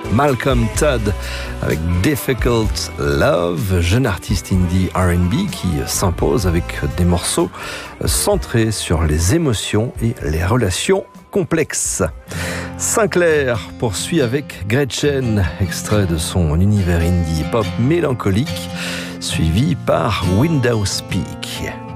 Malcolm Todd avec Difficult Love, jeune artiste indie R&B qui s'impose avec des morceaux centrés sur les émotions et les relations complexes. Sinclair poursuit avec Gretchen, extrait de son univers indie pop mélancolique, suivi par Windows Peak.